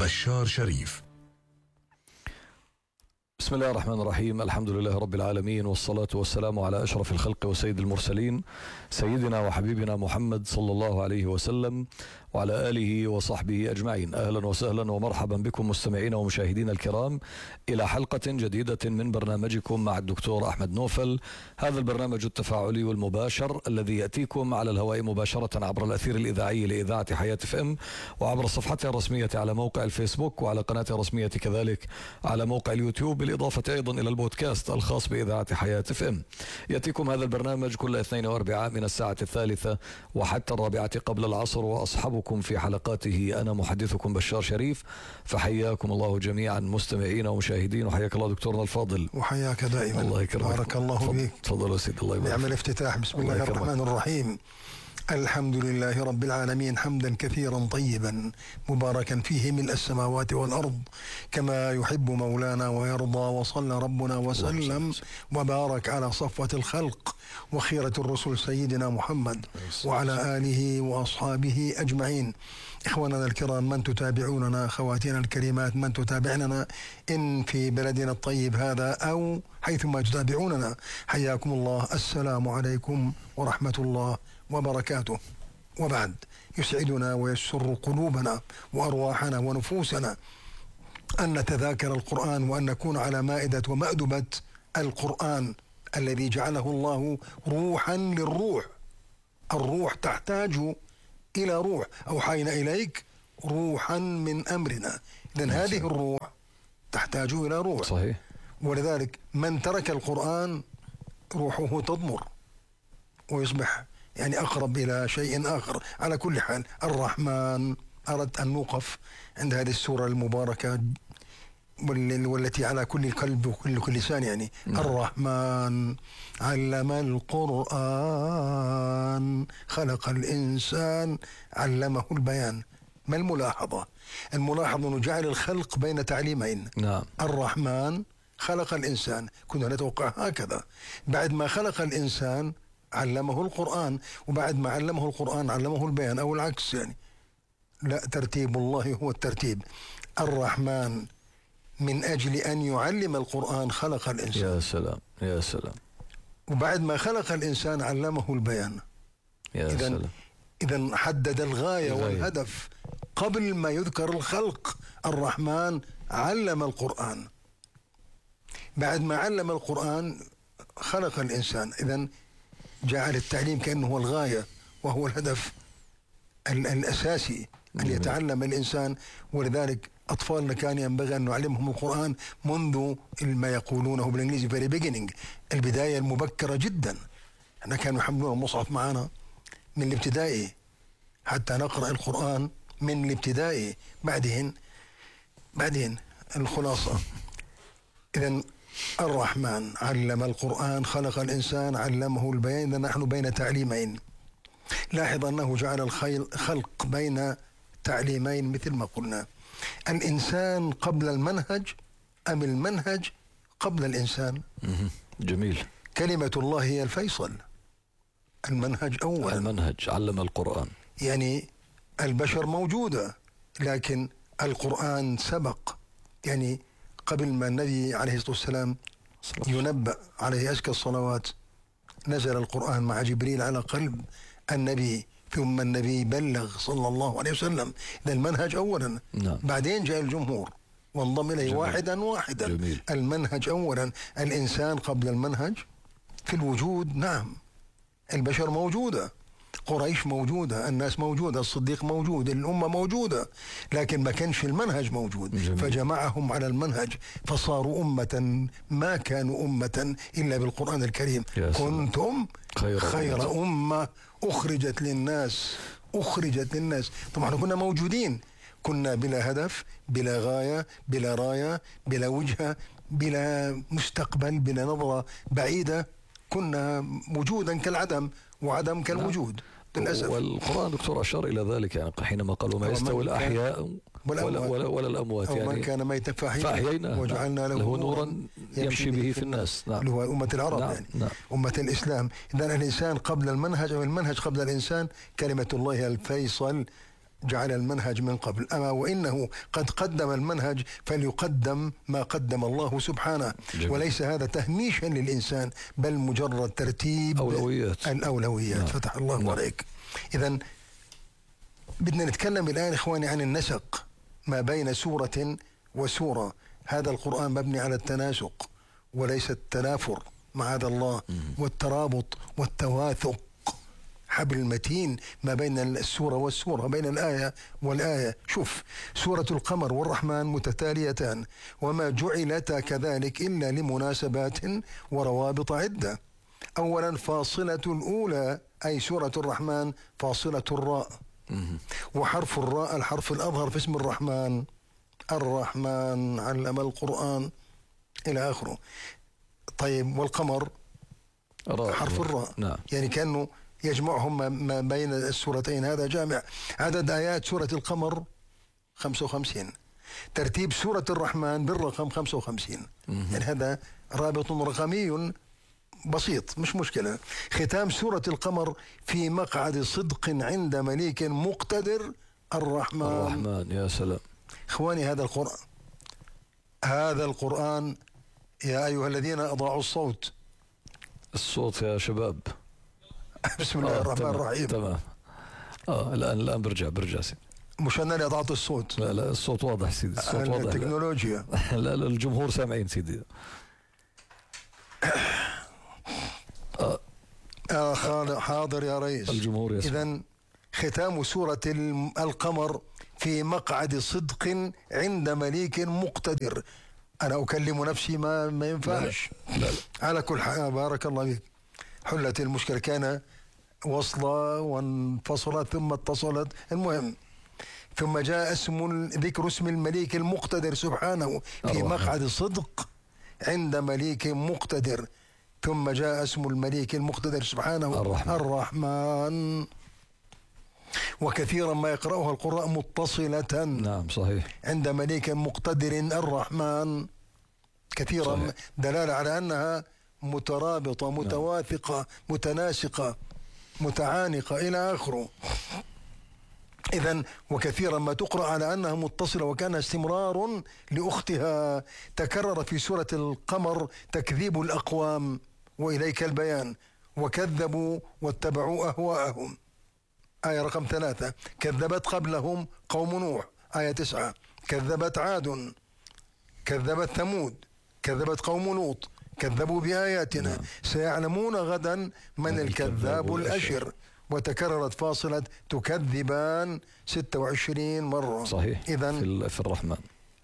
بشار شريف. بسم الله الرحمن الرحيم. الحمد لله رب العالمين، والصلاة والسلام على أشرف الخلق وسيد المرسلين، سيدنا وحبيبنا محمد صلى الله عليه وسلم وعلى آله وصحبه أجمعين. أهلا وسهلا ومرحبا بكم مستمعين ومشاهدين الكرام إلى حلقة جديدة من برنامجكم مع الدكتور أحمد نوفل. هذا البرنامج التفاعلي والمباشر الذي يأتيكم على الهواء مباشرة عبر الأثير الإذاعي لإذاعة حياة FM، وعبر صفحتها الرسمية على موقع الفيسبوك، وعلى قناتها الرسمية كذلك على موقع اليوتيوب، بالإضافة أيضا إلى البودكاست الخاص بإذاعة حياة FM. يأتيكم هذا البرنامج كل اثنين واربعاء من الساعة 3 وحتى 4 قبل العصر، وأصحبكم في حلقاته أنا محدثكم بشار شريف. فحياكم الله جميعا مستمعين ومشاهدين، وحياك الله دكتورنا الفاضل. وحياك دائما. الله يكرمك. بارك الله فيك. تفضل سيد. الله يبارك. نعم الافتتاح. بسم الله الرحمن الرحيم. الحمد لله رب العالمين، حمدا كثيرا طيبا مباركا فيه ملء السماوات والأرض كما يحب مولانا ويرضى، وصلى ربنا وسلم وبارك على صفوة الخلق وخيرة الرسل سيدنا محمد وعلى آله وأصحابه أجمعين. إخواننا الكرام، من تتابعوننا، خواتينا الكريمات، من تتابعننا إن في بلدنا الطيب هذا أو حيثما تتابعوننا، حياكم الله. السلام عليكم ورحمة الله وبركاته. وبعد، يسعدنا ويسر قلوبنا وأرواحنا ونفوسنا أن نتذاكر القرآن، وأن نكون على مائدة ومأدبة القرآن الذي جعله الله روحا للروح. الروح تحتاج إلى روح، أوحينا إليك روحا من أمرنا. إذن هذه الروح تحتاج إلى روح. صحيح. ولذلك من ترك القرآن روحه تضمر ويصبح يعني أقرب إلى شيء آخر. على كل حال، الرحمن، أردت أن نوقف عند هذه السورة المباركة والتي على كل قلب وكل لسان. يعني الرحمن علم القرآن خلق الإنسان علمه البيان. ما الملاحظة؟ الملاحظة أنه جعل الخلق بين تعليمين. نعم. الرحمن خلق الإنسان، كنا نتوقع هكذا. بعد ما خلق الإنسان علمه القرآن، وبعد ما علمه القرآن علمه البيان، أو العكس. يعني لا، ترتيب الله هو الترتيب. الرحمن من أجل أن يعلم القرآن خلق الإنسان. يا سلام يا سلام. وبعد ما خلق الإنسان علمه البيان. يا سلام. إذن حدد الغاية والهدف قبل ما يذكر الخلق. الرحمن علم القرآن، بعد ما علم القرآن خلق الإنسان. إذن جعل التعليم كأنه هو الغاية وهو الهدف الأساسي أن يتعلم الإنسان. ولذلك أطفالنا كان ينبغي أن نعلمهم القرآن منذ ما يقولونه بالإنجليزي very beginning، البداية المبكرة جدا. احنا كانوا يحملون المصحف معنا من الابتدائي حتى نقرأ القرآن من الابتدائي. بعدين الخلاصة. إذن الرحمن علم القرآن خلق الإنسان علمه البيان. نحن بين تعليمين. لاحظ أنه جعل الخلق بين تعليمين مثل ما قلنا. الإنسان قبل المنهج أم المنهج قبل الإنسان؟ جميل. كلمة الله هي الفيصل. المنهج أولا. المنهج علم القرآن. يعني البشر موجودة، لكن القرآن سبق. يعني قبل ما النبي عليه الصلاة والسلام ينبأ عليه أزكى الصلوات، نزل القرآن مع جبريل على قلب النبي، ثم النبي بلغ صلى الله عليه وسلم. إذا المنهج أولا. نعم. بعدين جاء الجمهور وانضم إليه. جميل. واحدا. جميل. المنهج أولا. الإنسان قبل المنهج في الوجود. نعم، البشر موجودة، قريش موجودة، الناس موجودة، الصديق موجود، الأمة موجودة، لكن ما كانش المنهج موجود. جميل. فجمعهم على المنهج فصاروا أمة، ما كانوا أمة إلا بالقرآن الكريم. كنتم خير أمة أخرجت للناس. طبعا كنا موجودين، كنا بلا هدف، بلا غاية، بلا راية، بلا وجهة، بلا مستقبل، بلا نظرة بعيدة. كنا وجودا كالعدم وعدم كالوجود. للأسف. والقرآن دكتور أشار إلى ذلك، يعني حينما قالوا ما يستوي الأحياء ولا الأموات. يعني ومن كان ميتا فأحييناه وجعلنا له نورا يمشي به في الناس. نعم. اللي هو أمة العرب. نعم. يعني نعم. أمة الإسلام. إذن الإنسان قبل المنهج أو المنهج قبل الإنسان. كلمة الله الفيصل جعل المنهج من قبل، أما وإنه قد قدم المنهج فليقدم ما قدم الله سبحانه. جميل. وليس هذا تهميشا للإنسان، بل مجرد ترتيب الأولويات. فتح الله عليك. إذن بدنا نتكلم الآن إخواني عن النسق ما بين سورة وسورة. هذا القرآن مبني على التناسق وليس التنافر معاذ الله، والترابط والتواثق، حبل المتين ما بين السورة والسورة، بين الآية والآية. شوف، سورة القمر والرحمن متتاليتان، وما جعلتا كذلك إلا لمناسبات وروابط عدة. أولا فاصلة الأولى أي سورة الرحمن فاصلة الراء، وحرف الراء الحرف الأظهر في اسم الرحمن. الرحمن علم القرآن إلى آخره. طيب والقمر حرف الراء. نعم. يعني كأنه يجمعهم ما بين السورتين، هذا جامع. عدد آيات سورة القمر 55. ترتيب سورة الرحمن بالرقم 55. يعني هذا رابط رقمي بسيط، مش مشكلة. ختام سورة القمر في مقعد صدق عند مليك مقتدر. الرحمن. يا سلام. إخواني، هذا القرآن يا أيها الذين أضاعوا الصوت يا شباب. بسم الله الرحمن الرحيم. تمام. الآن برجع سيدي. مش أنا اللي أضعت الصوت. لا الصوت واضح سيدي، الصوت واضح. التكنولوجيا. لا الجمهور سامعين سيدي. حاضر يا رئيس. الجمهور يسمع. إذن ختام سورة القمر في مقعد صدق عند مليك مقتدر. أنا أكلم نفسي ما ينفعش. لا. على كل حال بارك الله فيك. حلت المشكلة، كان وصلة وانفصلت ثم اتصلت. المهم، ثم جاء ذكر اسم المليك المقتدر سبحانه في مقعد صدق عند مليك مقتدر. ثم جاء اسم المليك المقتدر سبحانه الرحمن. وكثيرا ما يقرأها القراء متصلة. نعم صحيح. عند مليك مقتدر الرحمن، كثيرا صحيح. دلالة على أنها مترابطة متواثقة متناسقة متعانقة إلى آخره. إذن وكثيرا ما تقرأ على أنها متصلة وكان استمرار لأختها. تكرر في سورة القمر تكذيب الأقوام وإليك البيان، وكذبوا واتبعوا أهواءهم. آية رقم 3. كذبت قبلهم قوم نوح. آية 9. كذبت عاد، كذبت ثمود، كذبت قوم لوط، كذبوا بآياتنا. سيعلمون غدا من الكذاب الأشر. وتكررت فاصلة تكذبان 26 مرة. صحيح. إذن في الرحمن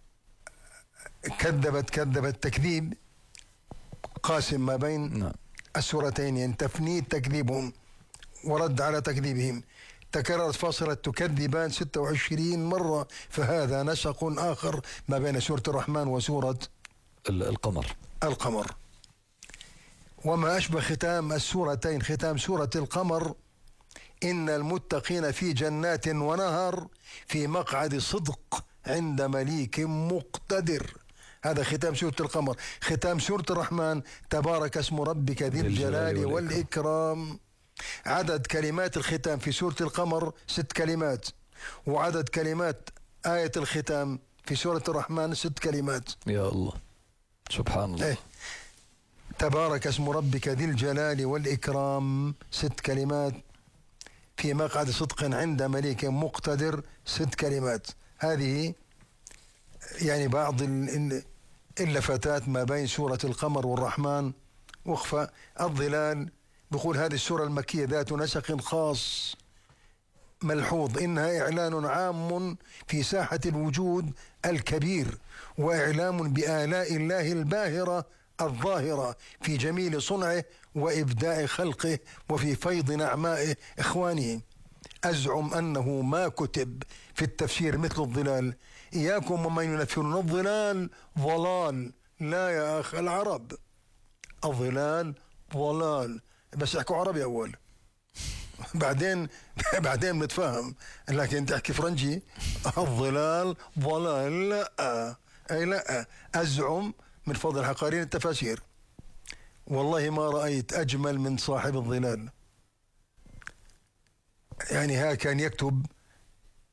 كذبت تكذيب قاسم ما بين السورتين، يعني تفنيد تكذيبهم ورد على تكذيبهم. تكررت فاصلة تكذبان 26 مرة، فهذا نسق آخر ما بين سورة الرحمن وسورة القمر. وما أشبه ختام السورتين ختام سورة القمر: إن المتقين في جنات ونهر في مقعد صدق عند مليك مقتدر. هذا ختام سورة القمر. ختام سورة الرحمن: تبارك اسم ربك ذي الجلال والإكرام. عدد كلمات الختام في سورة القمر 6 كلمات، وعدد كلمات آية الختام في سورة الرحمن 6 كلمات. يا الله سبحان الله. تبارك اسم ربك ذي الجلال والإكرام 6 كلمات، في مقعد صدق عند مليك مقتدر 6 كلمات. هذه يعني بعض اللفتات ما بين سورة القمر والرحمن. وقفة الظلال بيقول: هذه السورة المكية ذات نسق خاص ملحوظ، إنها إعلان عام في ساحة الوجود الكبير، وإعلام بآلاء الله الباهرة الظاهرة في جميل صنعه وإبداع خلقه وفي فيض نعمائه. إخواني، أزعم أنه ما كتب في التفسير مثل الظلال. إياكم ومن ينفرون الظلال ضلال. لا يا أخ العرب، الظلال ضلال، بس احكوا عربي أول بعدين بنتفاهم. لكن تحكي فرنجي الظلال ضلال، لا أي لا. أزعم من فضل حقارين التفاسير والله ما رأيت أجمل من صاحب الظلال. يعني ها كان يكتب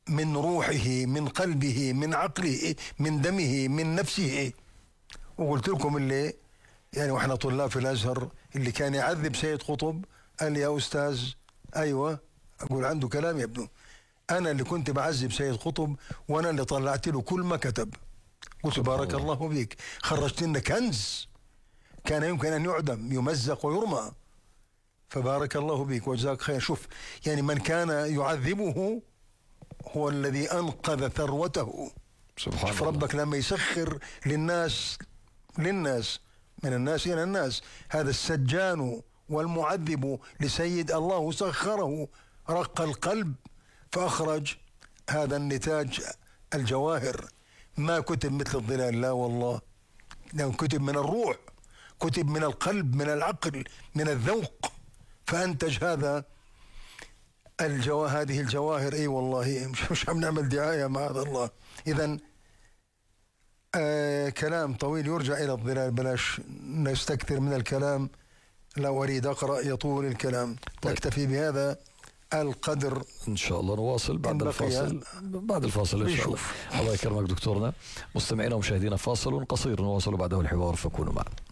من روحه، من قلبه، من عقله، من دمه، من نفسه. وقلت لكم اللي يعني واحنا طلاب في الازهر اللي كان يعذب سيد قطب قال لي يا استاذ ايوه، اقول عنده كلام يا ابنه، انا اللي كنت بعذب سيد قطب وانا اللي طلعت له كل ما كتب. قلت بارك الله بك، خرجت لنا كنز كان يمكن ان يعدم، يمزق ويرمى. فبارك الله بك وجزاك خير. شوف يعني من كان يعذبه هو الذي انقذ ثروته. سبحان شوف الله. ربك لما يسخر للناس من الناس إلى الناس، هذا السجان والمعذب لسيد الله سخره، رق القلب فأخرج هذا النتاج الجواهر. ما كتب مثل الظلال، لا والله، لأنه كتب من الروح، كتب من القلب، من العقل، من الذوق، فأنتج هذا هذه الجواهر. اي والله مش عم نعمل دعاية معاذ الله. إذن كلام طويل يرجع إلى الظلال، بلاش نستكثر من الكلام، لو أريد أقرأ يطول الكلام. طيب. نكتفي بهذا القدر إن شاء الله، نواصل بعد الفاصل. بعد الفاصل إن شاء الله. الله يكرمك دكتورنا. مستمعينا ومشاهدينا، فاصل قصير نواصل بعده الحوار، فكونوا معنا.